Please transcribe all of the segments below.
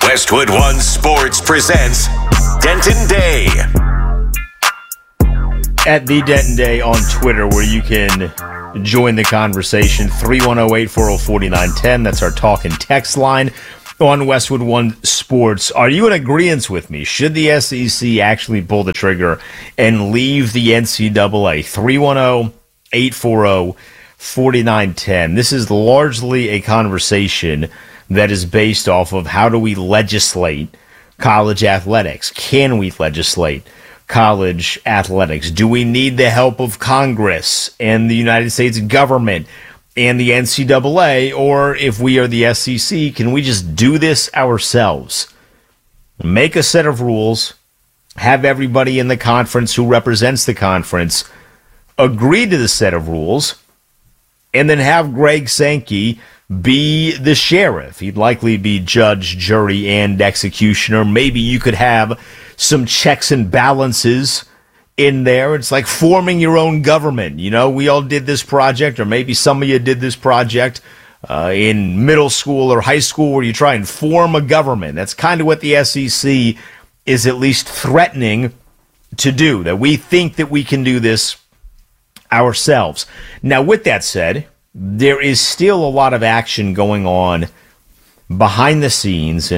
Westwood One Sports presents Denton Day. At the Denton Day on Twitter, where you can join the conversation. 310-840-4910. That's our talk and text line on Westwood One Sports. Are you in agreement with me? Should the SEC actually pull the trigger and leave the NCAA? 310-840-4910. This is largely a conversation that is based off of how do we legislate college athletics? Can we legislate college athletics? Do we need the help of Congress and the United States government and the NCAA? Or if we are the SEC, can we just do this ourselves? Make a set of rules, have everybody in the conference who represents the conference agree to the set of rules, and then have Greg Sankey be the sheriff. He'd likely be judge, jury, and executioner. Maybe you could have some checks and balances in there. It's like forming your own government. You know, we all did this project, or maybe some of you did this project in middle school or high school, where you try and form a government. That's kind of what the SEC is at least threatening to do, that we think that we can do this ourselves. Now, with that said, there is still a lot of action going on behind the scenes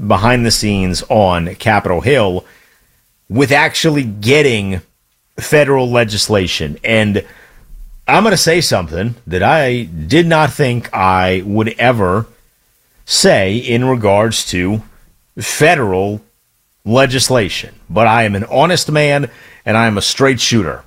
on Capitol Hill with actually getting federal legislation. And I'm going to say something that I did not think I would ever say in regards to federal legislation. But I am an honest man, and I am a straight shooter.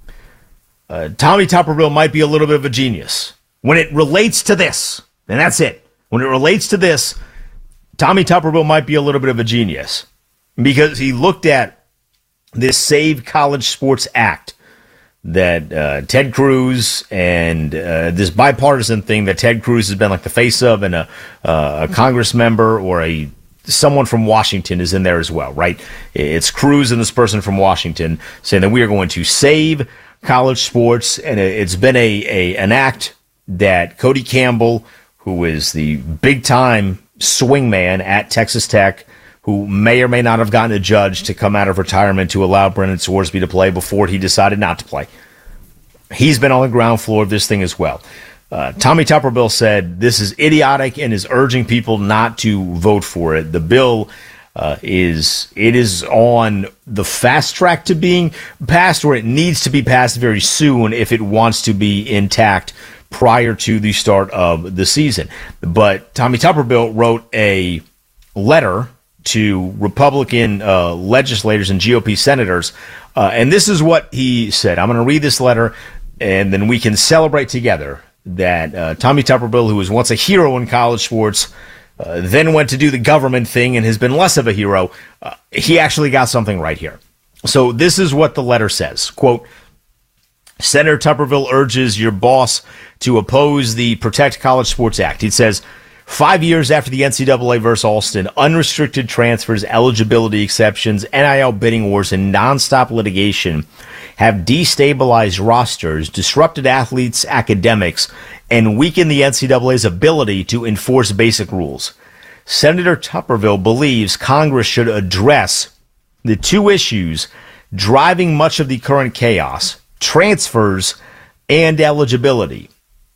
Tommy Tuberville might be a little bit of a genius when it relates to this, and that's it. When it relates to this, Tommy Tuberville might be a little bit of a genius because he looked at this Save College Sports Act that Ted Cruz and this bipartisan thing that Ted Cruz has been like the face of, and a Congress member or someone from Washington is in there as well, right? It's Cruz and this person from Washington saying that we are going to save college sports, and it's been an act that Cody Campbell, who is the big-time swingman at Texas Tech, who may or may not have gotten a judge to come out of retirement to allow Brennan Scoresby to play before he decided not to play. He's been on the ground floor of this thing as well. Tommy Tuberville said this is idiotic and is urging people not to vote for it. The bill is on the fast track to being passed, or it needs to be passed very soon if it wants to be intact prior to the start of the season. But Tommy Tuberville wrote a letter to Republican legislators and GOP senators, and this is what he said. I'm going to read this letter, and then we can celebrate together that Tommy Tuberville, who was once a hero in college sports, then went to do the government thing and has been less of a hero, he actually got something right here. So this is what the letter says. Quote, Senator Tuberville urges your boss to oppose the Protect College Sports Act. It says, 5 years after the NCAA versus Alston, unrestricted transfers, eligibility exceptions, NIL bidding wars, and nonstop litigation have destabilized rosters, disrupted athletes' academics, and weakened the NCAA's ability to enforce basic rules. Senator Tuberville believes Congress should address the two issues driving much of the current chaos: transfers and eligibility.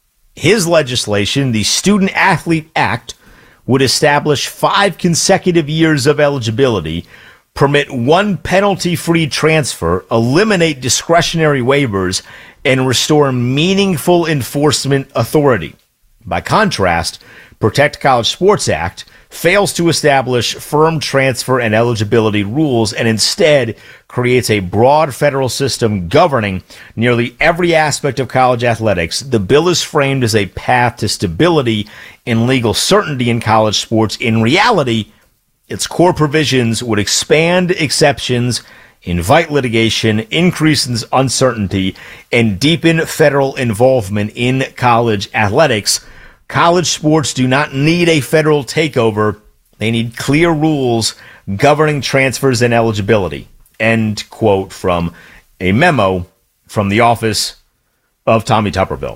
His legislation, the Student Athlete Act, would establish 5 consecutive years of eligibility, permit one penalty-free transfer, eliminate discretionary waivers, and restore meaningful enforcement authority. By contrast, Protect College Sports Act fails to establish firm transfer and eligibility rules and instead creates a broad federal system governing nearly every aspect of college athletics. The bill is framed as a path to stability and legal certainty in college sports. In reality, its core provisions would expand exceptions, invite litigation, increase uncertainty, and deepen federal involvement in college athletics. College sports do not need a federal takeover. They need clear rules governing transfers and eligibility. End quote from a memo from the office of Tommy Tuberville.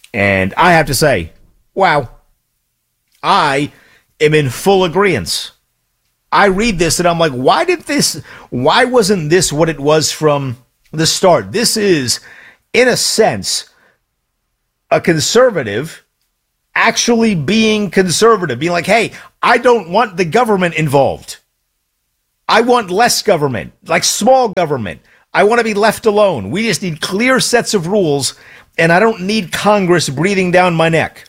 And I have to say, wow, I am in full agreement I read this and I'm like, why wasn't this what it was from the start? This is, in a sense, a conservative actually being conservative, being like, hey, I don't want the government involved. I want less government, like small government. I want to be left alone. We just need clear sets of rules, and I don't need Congress breathing down my neck.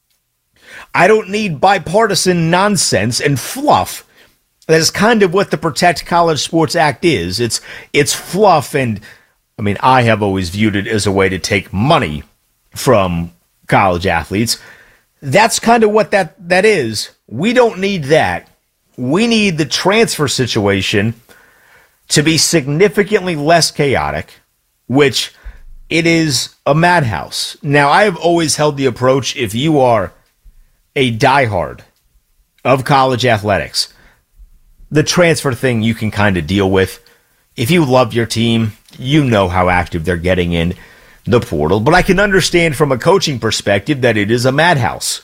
I don't need bipartisan nonsense and fluff. That is kind of what the Protect College Sports Act is. It's fluff, and I mean, I have always viewed it as a way to take money from college athletes. That's kind of what that is. We don't need that. We need the transfer situation to be significantly less chaotic, which it is a madhouse. Now, I have always held the approach, if you are a diehard of college athletics, the transfer thing you can kind of deal with. If you love your team, you know how active they're getting in the portal. But I can understand from a coaching perspective that it is a madhouse.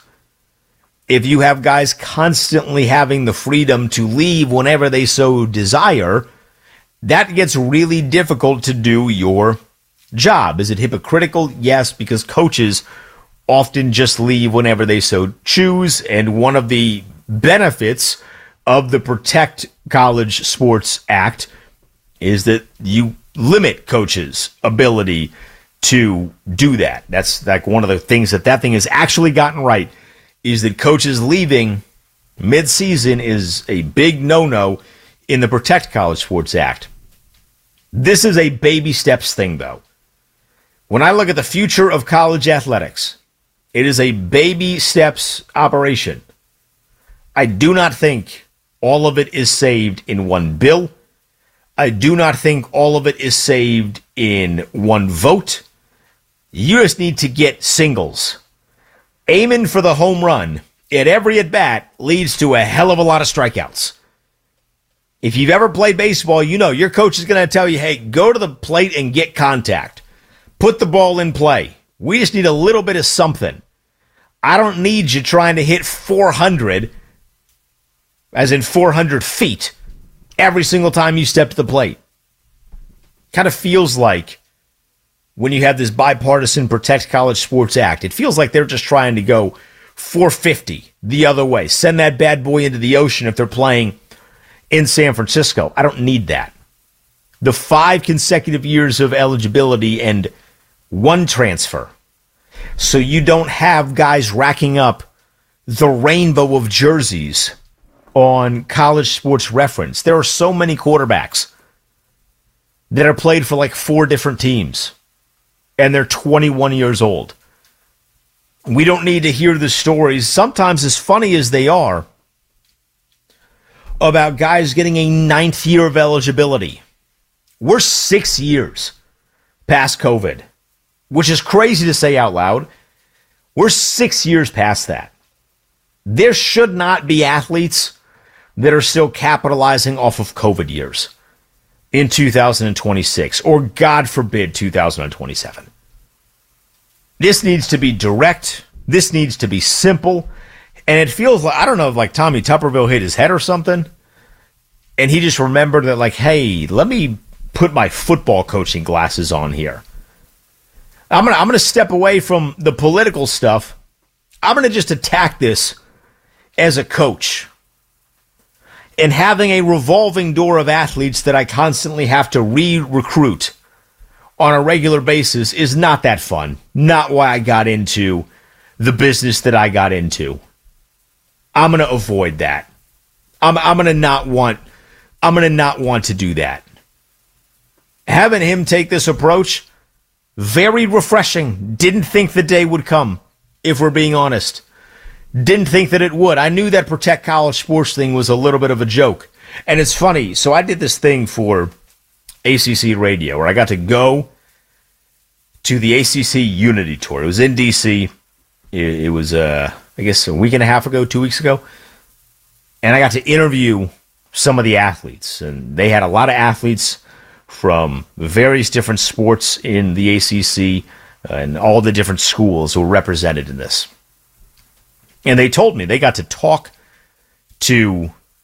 If you have guys constantly having the freedom to leave whenever they so desire, that gets really difficult to do your job. Is it hypocritical? Yes, because coaches often just leave whenever they so choose. And one of the benefits of the Protect College Sports Act is that you limit coaches' ability to do that. That's like one of the things that thing has actually gotten right, is that coaches leaving mid-season is a big no-no in the Protect College Sports Act. This is a baby steps thing, though. When I look at the future of college athletics, it is a baby steps operation. I do not think all of it is saved in one bill. I do not think all of it is saved in one vote. You just need to get singles. Aiming for the home run at every at-bat leads to a hell of a lot of strikeouts. If you've ever played baseball, you know your coach is going to tell you, hey, go to the plate and get contact. Put the ball in play. We just need a little bit of something. I don't need you trying to hit 400, as in 400 feet, every single time you step to the plate. Kind of feels like when you have this bipartisan Protect College Sports Act, it feels like they're just trying to go 450 the other way. Send that bad boy into the ocean if they're playing in San Francisco. I don't need that. The 5 consecutive years of eligibility and 1 transfer. So you don't have guys racking up the rainbow of jerseys on College Sports Reference. There are so many quarterbacks that are played for like 4 different teams, and they're 21 years old. We don't need to hear the stories, sometimes as funny as they are, about guys getting a 9th year of eligibility. We're 6 years past COVID, which is crazy to say out loud. We're 6 years past that. There should not be athletes that are still capitalizing off of COVID years in 2026, or God forbid, 2027. This needs to be direct. This needs to be simple. And it feels like, I don't know, if like Tommy Tuberville hit his head or something, and he just remembered that, like, hey, let me put my football coaching glasses on here. I'm gonna step away from the political stuff. I'm gonna just attack this as a coach. And having a revolving door of athletes that I constantly have to re-recruit on a regular basis is not that fun. Not why I got into the business that I got into. I'm going to avoid that. I'm going to not want to do that. Having him take this approach, very refreshing. Didn't think the day would come, if we're being honest. Didn't think that it would. I knew that Protect College Sports thing was a little bit of a joke. And it's funny. So I did this thing for ACC Radio where I got to go to the ACC Unity Tour. It was in D.C. It was, I guess, a week and a half ago, 2 weeks ago. And I got to interview some of the athletes. And they had a lot of athletes from various different sports in the ACC and all the different schools who were represented in this. And they told me they got to talk to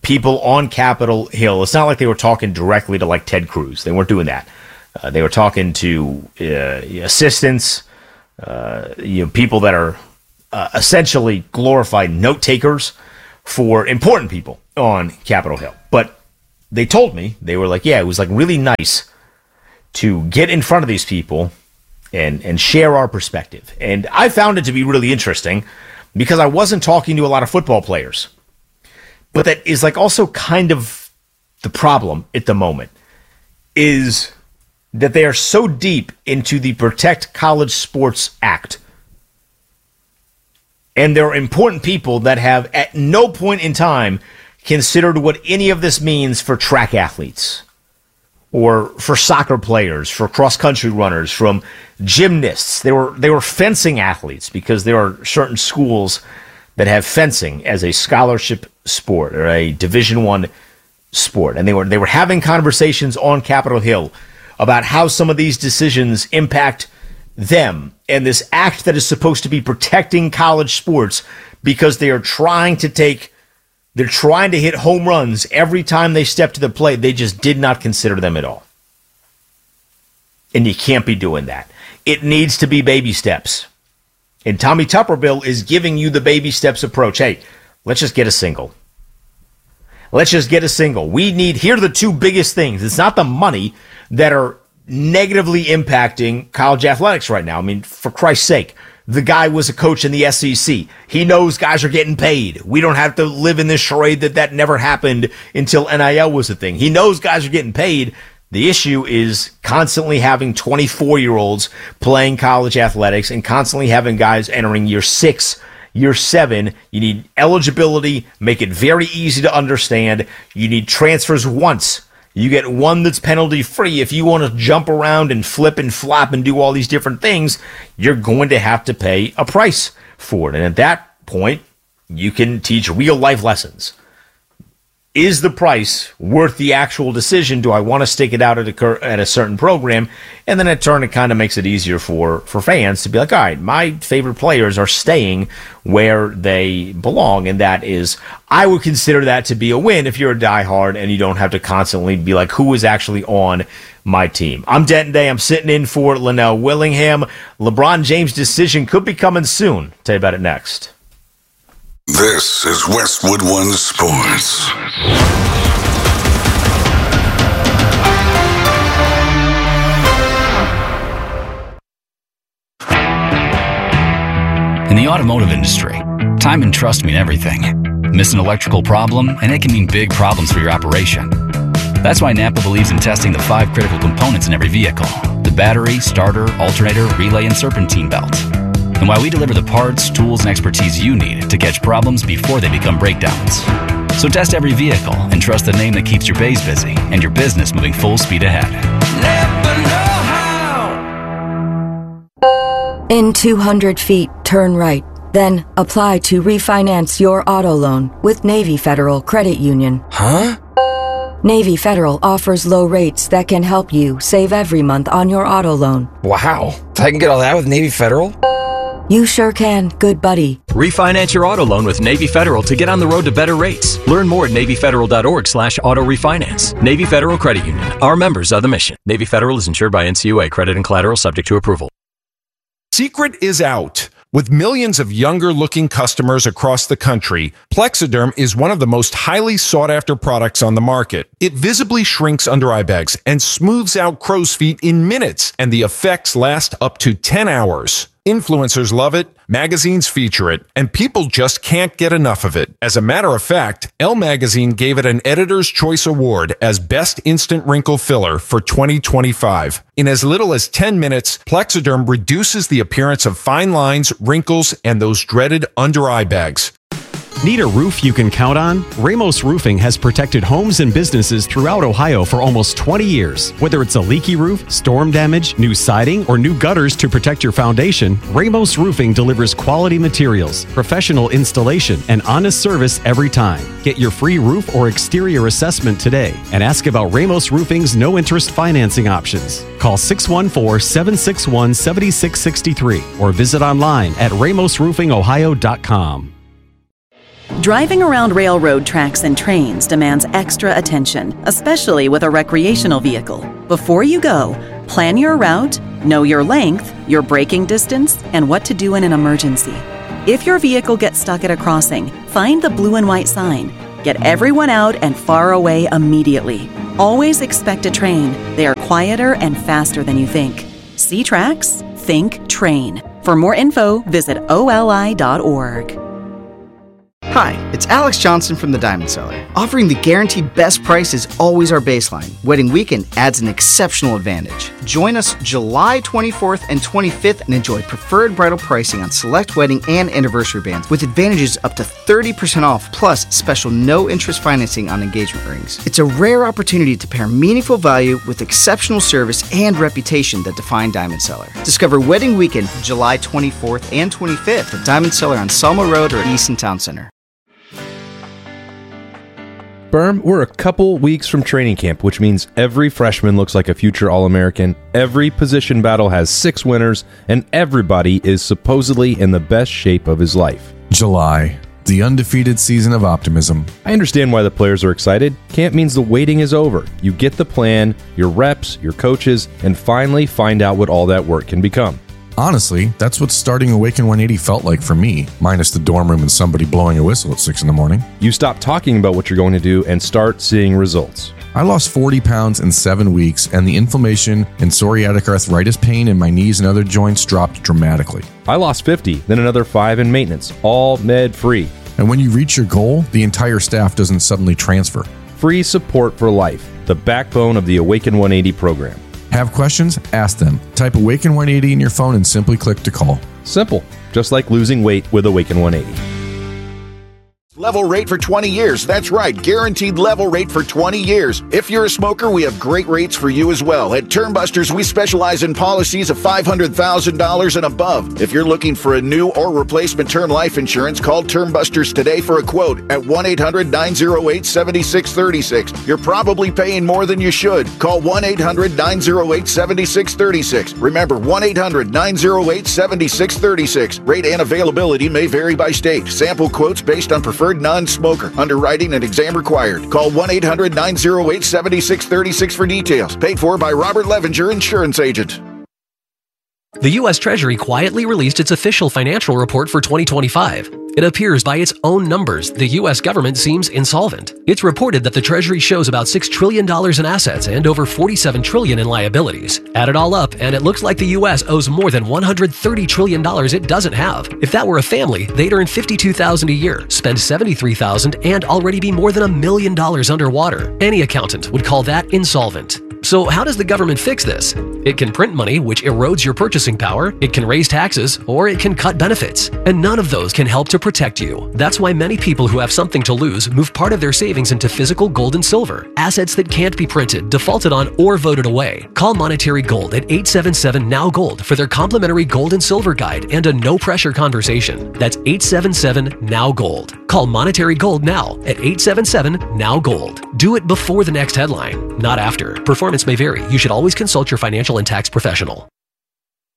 people on Capitol Hill. It's not like they were talking directly to like Ted Cruz. They weren't doing that. They were talking to assistants, people that are essentially glorified note takers for important people on Capitol Hill. But they told me, they were like, yeah, it was like really nice to get in front of these people and share our perspective. And I found it to be really interesting because I wasn't talking to a lot of football players. But that is like also kind of the problem at the moment is that they are so deep into the Protect College Sports Act. And there are important people that have at no point in time considered what any of this means for track athletes or for soccer players, for cross-country runners, from gymnasts. They were fencing athletes because there are certain schools that have fencing as a scholarship sport or a Division I sport. And they were having conversations on Capitol Hill about how some of these decisions impact them and this act that is supposed to be protecting college sports because they're trying to hit home runs every time they step to the plate. They just did not consider them at all. And you can't be doing that. It needs to be baby steps. And Tommy Tuberville is giving you the baby steps approach. Hey, let's just get a single. Let's just get a single. Here are the two biggest things. It's not the money that are negatively impacting college athletics right now. I mean, for Christ's sake, the guy was a coach in the SEC. He knows guys are getting paid. We don't have to live in this charade that never happened until NIL was a thing. He knows guys are getting paid. The issue is constantly having 24-year-olds playing college athletics and constantly having guys entering year 6, year 7. You need eligibility, make it very easy to understand. You need transfers once. You get one that's penalty free. If you want to jump around and flip and flop and do all these different things, you're going to have to pay a price for it. And at that point, you can teach real life lessons. Is the price worth the actual decision? Do I want to stick it out at a certain program? And then in turn, it kind of makes it easier for fans to be like, all right, my favorite players are staying where they belong. And that is, I would consider that to be a win if you're a diehard and you don't have to constantly be like, who is actually on my team? I'm Denton Day. I'm sitting in for Linnell Willingham. LeBron James' decision could be coming soon. Tell you about it next. This is Westwood One Sports. In the automotive industry, time and trust mean everything. Miss an electrical problem, and it can mean big problems for your operation. That's why Napa believes in testing the 5 critical components in every vehicle: the battery, starter, alternator, relay, and serpentine belt. And why we deliver the parts, tools, and expertise you need to catch problems before they become breakdowns. So test every vehicle and trust the name that keeps your bays busy and your business moving full speed ahead. Never know how. In 200 feet, turn right. Then apply to refinance your auto loan with Navy Federal Credit Union. Huh? Navy Federal offers low rates that can help you save every month on your auto loan. Wow. I can get all that with Navy Federal? You sure can, good buddy. Refinance your auto loan with Navy Federal to get on the road to better rates. Learn more at NavyFederal.org/auto refinance. Navy Federal Credit Union. Our members are the mission. Navy Federal is insured by NCUA. Credit and collateral subject to approval. Secret is out. With millions of younger-looking customers across the country, Plexiderm is one of the most highly sought-after products on the market. It visibly shrinks under-eye bags and smooths out crow's feet in minutes, and the effects last up to 10 hours. Influencers love it, magazines feature it, and people just can't get enough of it. As a matter of fact, Elle Magazine gave it an Editor's Choice Award as Best Instant Wrinkle Filler for 2025. In as little as 10 minutes, Plexiderm reduces the appearance of fine lines, wrinkles, and those dreaded under-eye bags. Need a roof you can count on? Ramos Roofing has protected homes and businesses throughout Ohio for almost 20 years. Whether it's a leaky roof, storm damage, new siding, or new gutters to protect your foundation, Ramos Roofing delivers quality materials, professional installation, and honest service every time. Get your free roof or exterior assessment today and ask about Ramos Roofing's no-interest financing options. Call 614-761-7663 or visit online at ramosroofingohio.com. Driving around railroad tracks and trains demands extra attention, especially with a recreational vehicle. Before you go, plan your route, know your length, your braking distance, and what to do in an emergency. If your vehicle gets stuck at a crossing, find the blue and white sign. Get everyone out and far away immediately. Always expect a train. They are quieter and faster than you think. See tracks? Think train. For more info, visit oli.org. Hi, it's Alex Johnson from the Diamond Cellar. Offering the guaranteed best price is always our baseline. Wedding weekend adds an exceptional advantage. Join us July 24th and 25th and enjoy preferred bridal pricing on select wedding and anniversary bands with advantages up to 30% off plus special no-interest financing on engagement rings. It's a rare opportunity to pair meaningful value with exceptional service and reputation that define Diamond Cellar. Discover Wedding Weekend July 24th and 25th at Diamond Cellar on Selma Road or Easton Town Center. Berm, we're a couple weeks from training camp, which means every freshman looks like a future All-American, every position battle has 6 winners, and everybody is supposedly in the best shape of his life. July, the undefeated season of optimism. I understand why the players are excited. Camp means the waiting is over. You get the plan, your reps, your coaches, and finally find out what all that work can become. Honestly, that's what starting Awaken 180 felt like for me, minus the dorm room and somebody blowing a whistle at 6 in the morning. You stop talking about what you're going to do and start seeing results. I lost 40 pounds in 7 weeks, and the inflammation and psoriatic arthritis pain in my knees and other joints dropped dramatically. I lost 50, then another 5 in maintenance, all med-free. And when you reach your goal, the entire staff doesn't suddenly transfer. Free support for life, the backbone of the Awaken 180 program. Have questions? Ask them. Type Awaken 180 in your phone and simply click to call. Simple, just like losing weight with Awaken 180. Level rate for 20 years. That's right. Guaranteed level rate for 20 years. If you're a smoker, we have great rates for you as well. At Termbusters, we specialize in policies of $500,000 and above. If you're looking for a new or replacement term life insurance, call Termbusters today for a quote at 1-800-908-7636. You're probably paying more than you should. Call 1-800-908-7636. Remember, 1-800-908-7636. Rate and availability may vary by state. Sample quotes based on preferred non-smoker. Underwriting and exam required. Call 1-800-908-7636 for details. Paid for by Robert Levenger, insurance agent. The U.S. Treasury quietly released its official financial report for 2025. It appears by its own numbers the U.S. government seems insolvent. It's reported that the Treasury shows about $6 trillion in assets and over $47 trillion in liabilities. Add it all up, and it looks like the U.S. owes more than $130 trillion it doesn't have. If that were a family, they'd earn $52,000 a year, spend $73,000, and already be more than $1 million underwater. Any accountant would call that insolvent. So how does the government fix this? It can print money, which erodes your purchasing power, it can raise taxes, or it can cut benefits. And none of those can help to protect you. That's why many people who have something to lose move part of their savings into physical gold and silver, assets that can't be printed, defaulted on, or voted away. Call Monetary Gold at 877-NOW-GOLD for their complimentary gold and silver guide and a no-pressure conversation. That's 877-NOW-GOLD. Call Monetary Gold now at 877-NOW-GOLD. Do it before the next headline, not after. Performance may vary. You should always consult your financial and tax professional.